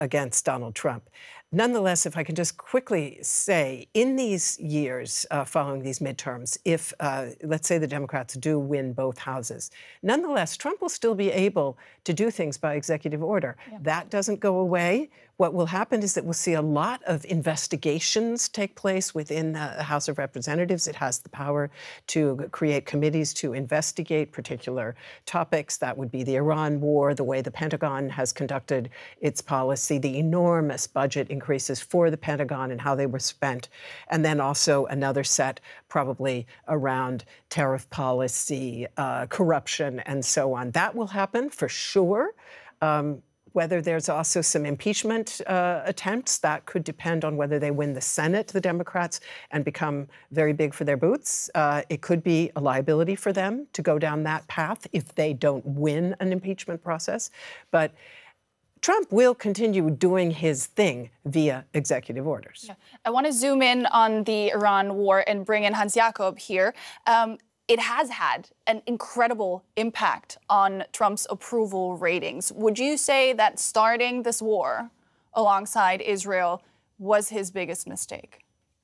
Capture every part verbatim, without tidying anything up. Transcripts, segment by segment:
against Donald Trump. Nonetheless, if I can just quickly say, in these years uh, following these midterms, if, uh, let's say, the Democrats do win both houses, nonetheless, Trump will still be able to do things by executive order. Yeah. That doesn't go away. What will happen is that we'll see a lot of investigations take place within the House of Representatives. It has the power to create committees to investigate particular topics. That would be the Iran war, the way the Pentagon has conducted its policy, the enormous budget increases for the Pentagon and how they were spent, and then also another set probably around tariff policy, uh, corruption, and so on. That will happen for sure. Um, Whether there's also some impeachment uh, attempts, that could depend on whether they win the Senate, the Democrats, and become very big for their boots. Uh, it could be a liability for them to go down that path if they don't win an impeachment process. But Trump will continue doing his thing via executive orders. Yeah. I want to zoom in on the Iran war and bring in Hans Jakob here. Um, It has had an incredible impact on Trump's approval ratings. Would you say that starting this war alongside Israel was his biggest mistake?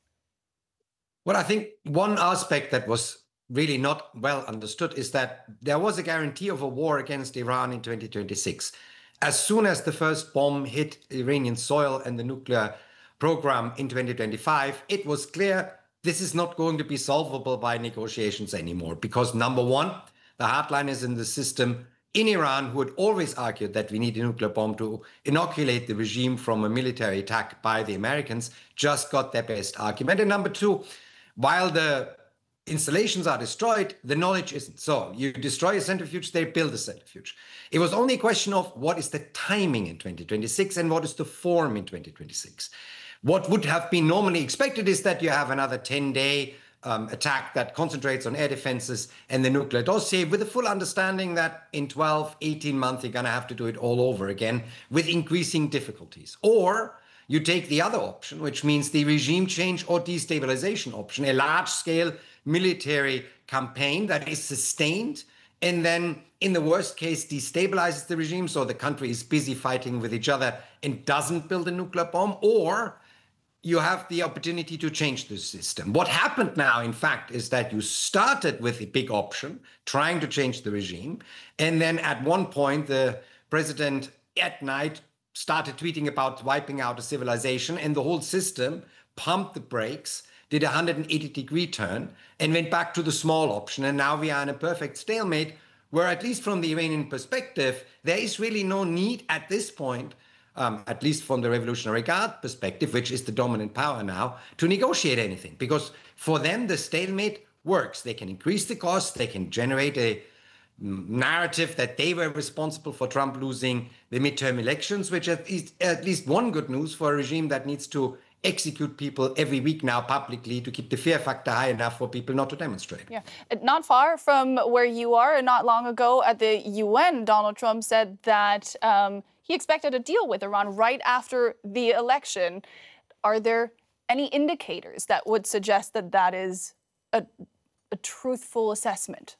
Well, I think one aspect that was really not well understood is that there was a guarantee of a war against Iran in twenty twenty-six. As soon as the first bomb hit Iranian soil and the nuclear program in twenty twenty-five, it was clear this is not going to be solvable by negotiations anymore, because number one, the hardliners in the system in Iran, who had always argued that we need a nuclear bomb to inoculate the regime from a military attack by the Americans, just got their best argument. And number two, while the installations are destroyed, the knowledge isn't. So you destroy a centrifuge, they build a centrifuge. It was only a question of what is the timing in twenty twenty-six and what is the form in twenty twenty-six. What would have been normally expected is that you have another ten-day um, attack that concentrates on air defenses and the nuclear dossier, with the full understanding that in twelve, eighteen months, you're going to have to do it all over again with increasing difficulties. Or you take the other option, which means the regime change or destabilization option, a large-scale military campaign that is sustained and then, in the worst case, destabilizes the regime, so the country is busy fighting with each other and doesn't build a nuclear bomb. Or you have the opportunity to change the system. What happened now, in fact, is that you started with a big option, trying to change the regime. And then at one point, the president at night started tweeting about wiping out a civilization, and the whole system pumped the brakes, did a one hundred eighty degree turn, and went back to the small option. And now we are in a perfect stalemate where, at least from the Iranian perspective, there is really no need at this point, Um, at least from the Revolutionary Guard perspective, which is the dominant power now, to negotiate anything. Because for them, the stalemate works. They can increase the costs. They can generate a narrative that they were responsible for Trump losing the midterm elections, which is at least one good news for a regime that needs to execute people every week now publicly to keep the fear factor high enough for people not to demonstrate. Yeah, not far from where you are, not long ago at the U N, Donald Trump said that um, he expected a deal with Iran right after the election. Are there any indicators that would suggest that that is a, a truthful assessment?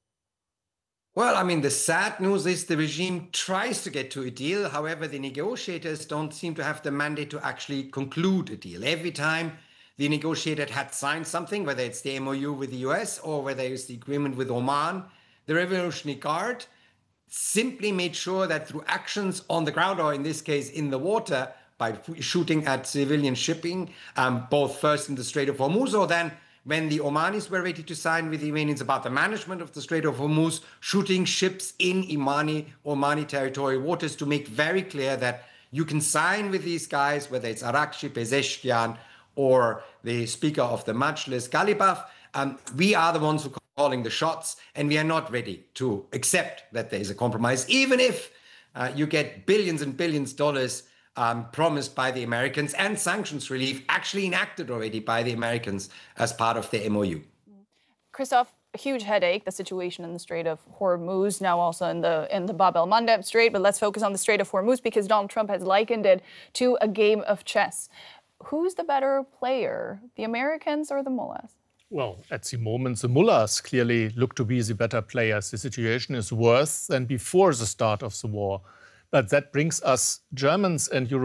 Well, I mean, the sad news is the regime tries to get to a deal. However, the negotiators don't seem to have the mandate to actually conclude a deal. Every time the negotiator had signed something, whether it's the M O U with the U S or whether it's the agreement with Oman, the Revolutionary Guard simply made sure that through actions on the ground, or in this case in the water, by shooting at civilian shipping, um, both first in the Strait of Hormuz, or then when the Omanis were ready to sign with the Iranians about the management of the Strait of Hormuz, shooting ships in Imani, Omani territorial waters, to make very clear that you can sign with these guys, whether it's Arakchi, Pezeshkian, or the Speaker of the Majlis, Ghalibaf. Um, we are the ones who are calling the shots, and we are not ready to accept that there is a compromise, even if uh, you get billions and billions of dollars um, promised by the Americans and sanctions relief actually enacted already by the Americans as part of the M O U. Christoph, a huge headache, the situation in the Strait of Hormuz, now also in the in the Bab el-Mandeb Strait. But let's focus on the Strait of Hormuz, because Donald Trump has likened it to a game of chess. Who's the better player, the Americans or the mullahs? Well, at the moment, the mullahs clearly look to be the better players. The situation is worse than before the start of the war. But that brings us Germans and Europeans